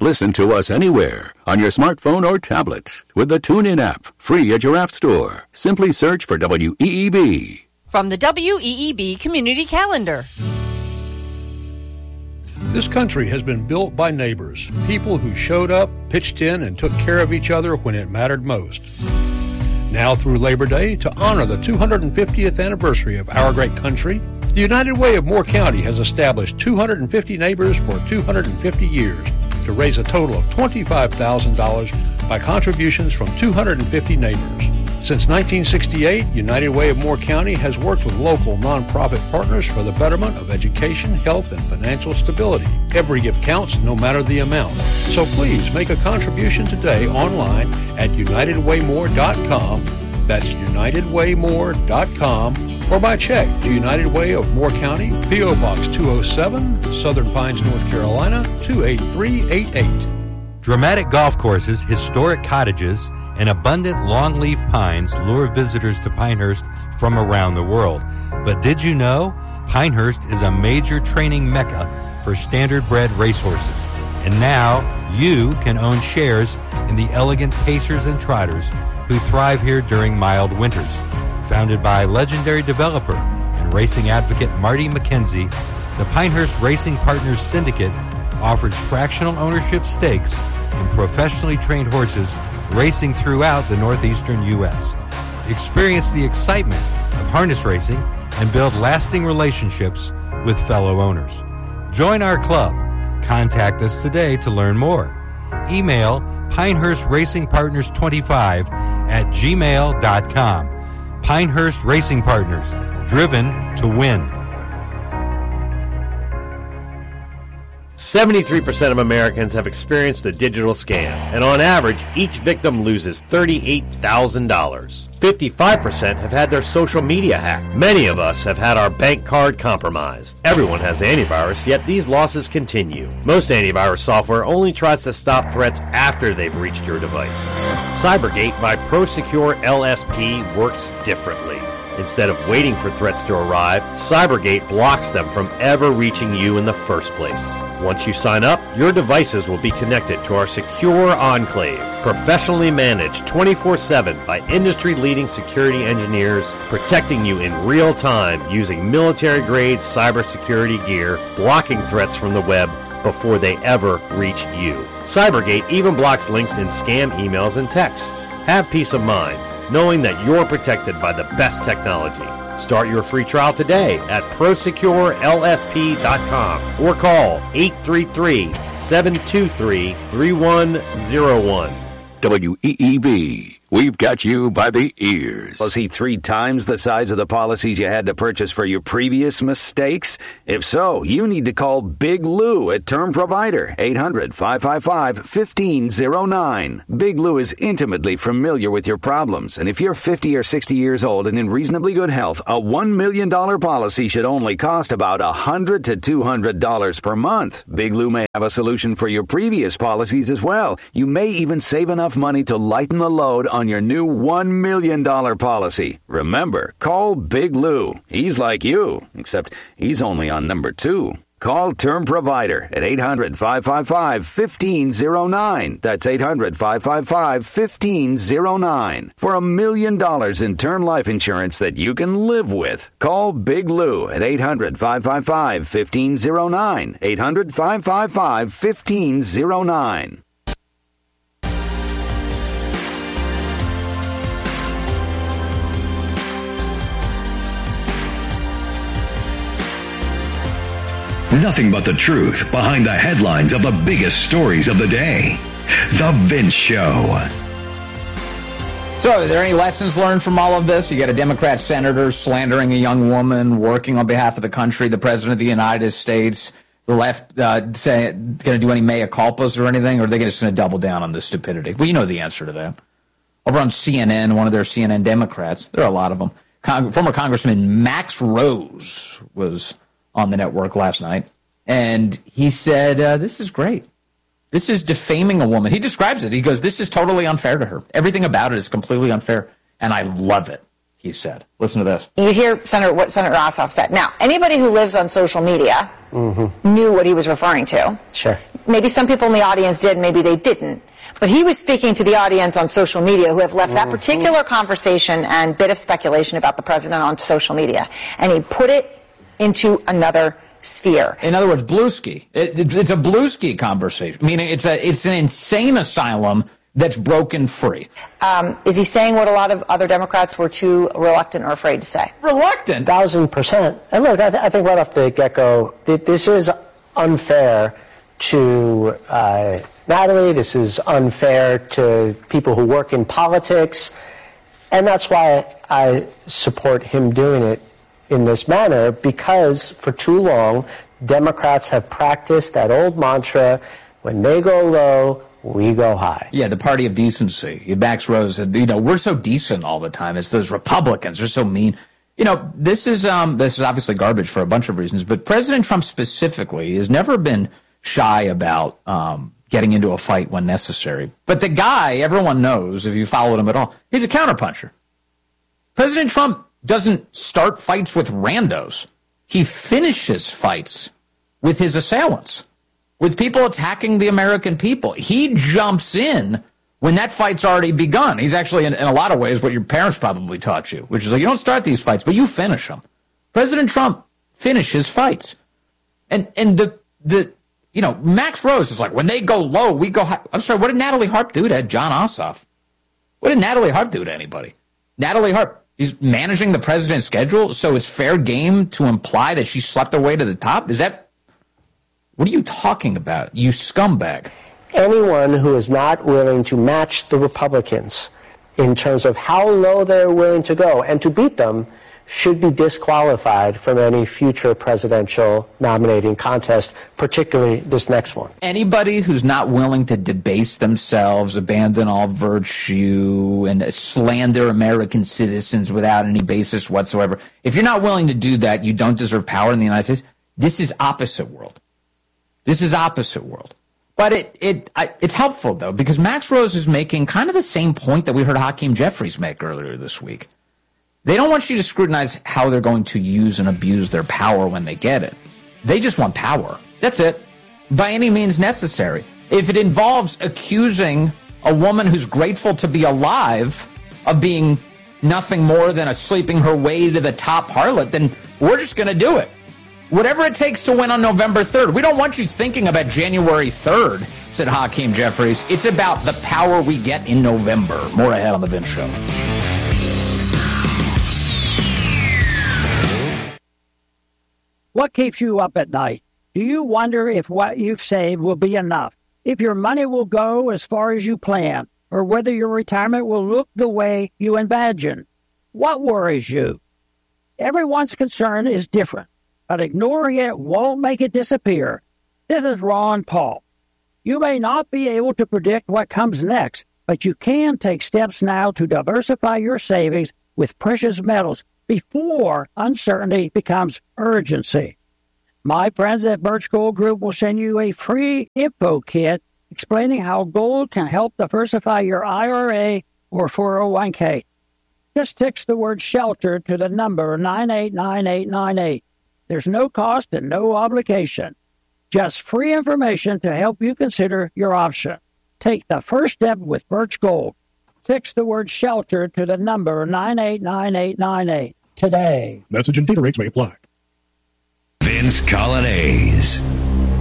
Listen to us anywhere on your smartphone or tablet with the TuneIn app, free at your app store. Simply search for WEEB. From the WEEB Community Calendar. This country has been built by neighbors, people who showed up, pitched in, and took care of each other when it mattered most. Now through Labor Day, to honor the 250th anniversary of our great country, the United Way of Moore County has established 250 neighbors for 250 years to raise a total of $25,000 by contributions from 250 neighbors. Since 1968, United Way of Moore County has worked with local nonprofit partners for the betterment of education, health, and financial stability. Every gift counts, no matter the amount. So please make a contribution today online at UnitedWayMore.com. That's UnitedWayMore.com, or by check to United Way of Moore County, P.O. Box 207, Southern Pines, North Carolina, 28388. Dramatic golf courses, historic cottages, and abundant longleaf pines lure visitors to Pinehurst from around the world. But did you know Pinehurst is a major training mecca for standard-bred racehorses? And now you can own shares in the elegant pacers and trotters who thrive here during mild winters. Founded by legendary developer and racing advocate Marty McKenzie, the Pinehurst Racing Partners Syndicate offers fractional ownership stakes in professionally trained horses racing throughout the northeastern U.S. Experience the excitement of harness racing and build lasting relationships with fellow owners. Join our club. Contact us today to learn more. Email Pinehurst Racing Partners 25 at gmail.com. Pinehurst Racing Partners, driven to win. 73% of Americans have experienced a digital scam, and on average, each victim loses $38,000. 55% have had their social media hacked. Many of us have had our bank card compromised. Everyone has antivirus, yet these losses continue. Most antivirus software only tries to stop threats after they've reached your device. Cybergate by ProSecure LSP works differently. Instead of waiting for threats to arrive, Cybergate blocks them from ever reaching you in the first place. Once you sign up, your devices will be connected to our secure enclave, professionally managed 24/7 by industry-leading security engineers, protecting you in real time using military-grade cybersecurity gear, blocking threats from the web before they ever reach you. Cybergate even blocks links in scam emails and texts. Have peace of mind, knowing that you're protected by the best technology. Start your free trial today at ProSecureLSP.com or call 833-723-3101. WEEB. We've got you by the ears. Policy 3 times the size of the policies you had to purchase for your previous mistakes? If so, you need to call Big Lou at Term Provider, 800-555-1509. Big Lou is intimately familiar with your problems, and if you're 50 or 60 years old and in reasonably good health, a $1 million policy should only cost about $100 to $200 per month. Big Lou may have a solution for your previous policies as well. You may even save enough money to lighten the load on your new $1 million policy. Remember, call Big Lou. He's like you, except he's only on number 2. Call Term Provider at 800-555-1509. That's 800-555-1509. For $1 million in term life insurance that you can live with. Call Big Lou at 800-555-1509. 800-555-1509. Nothing but the truth behind the headlines of the biggest stories of the day. The Vince Show. So, are there any lessons learned from all of this? You got a Democrat senator slandering a young woman, working on behalf of the country, the President of the United States. The left going to do any mea culpas or anything, or are they just going to double down on this stupidity? Well, you know the answer to that. Over on CNN, one of their CNN Democrats, there are a lot of them. Former Congressman Max Rose was on the network last night, and he said, this is great. This is defaming a woman. He describes it. He goes, this is totally unfair to her. Everything about it is completely unfair, and I love it, he said. Listen to this. You hear what Senator Ossoff said. Now, anybody who lives on social media knew what he was referring to. Sure. maybe some people in the audience did, maybe they didn't. But he was speaking to the audience on social media who have left that particular conversation and bit of speculation about the president on social media. And he put it into another sphere. In other words, Bluesky. It's a Bluesky conversation, meaning it's an insane asylum that's broken free. Is he saying what a lot of other Democrats were too reluctant or afraid to say? Reluctant? 1,000%. And look, I think right off the get-go, this is unfair to Natalie. This is unfair to people who work in politics. And that's why I support him doing it in this manner, because for too long, Democrats have practiced that old mantra, when they go low, we go high. Yeah, the party of decency. Max Rose said, we're so decent all the time. It's those Republicans are so mean. This is obviously garbage for a bunch of reasons, but President Trump specifically has never been shy about getting into a fight when necessary. But the guy, everyone knows, if you followed him at all, he's a counterpuncher. President Trump doesn't start fights with randos. He finishes fights with his assailants, with people attacking the American people. He jumps in when that fight's already begun. He's actually, in a lot of ways, what your parents probably taught you, which is like, you don't start these fights, but you finish them. President Trump finishes fights. And Max Rose is like, when they go low, we go high. I'm sorry, what did Natalie Harp do to John Ossoff? What did Natalie Harp do to anybody? Natalie Harp, he's managing the president's schedule, so it's fair game to imply that she slept her way to the top? What are you talking about, you scumbag? Anyone who is not willing to match the Republicans in terms of how low they're willing to go and to beat them should be disqualified from any future presidential nominating contest, particularly this next one. Anybody who's not willing to debase themselves, abandon all virtue, and slander American citizens without any basis whatsoever, if you're not willing to do that, you don't deserve power in the United States. This is opposite world. This is opposite world. But it's helpful, though, because Max Rose is making kind of the same point that we heard Hakeem Jeffries make earlier this week. They don't want you to scrutinize how they're going to use and abuse their power when they get it. They just want power. That's it. By any means necessary. If it involves accusing a woman who's grateful to be alive of being nothing more than a sleeping her way to the top harlot, then we're just going to do it. Whatever it takes to win on November 3rd. We don't want you thinking about January 3rd, said Hakeem Jeffries. It's about the power we get in November. More ahead on The Vince Show. What keeps you up at night? Do you wonder if what you've saved will be enough? If your money will go as far as you plan? Or whether your retirement will look the way you imagine? What worries you? Everyone's concern is different, but ignoring it won't make it disappear. This is Ron Paul. You may not be able to predict what comes next, but you can take steps now to diversify your savings with precious metals before uncertainty becomes urgency. My friends at Birch Gold Group will send you a free info kit explaining how gold can help diversify your IRA or 401k. Just text the word SHELTER to the number 989898. There's no cost and no obligation. Just free information to help you consider your option. Take the first step with Birch Gold. Text the word SHELTER to the number 989898 today. Message and data rates may apply. Vince Coglianese.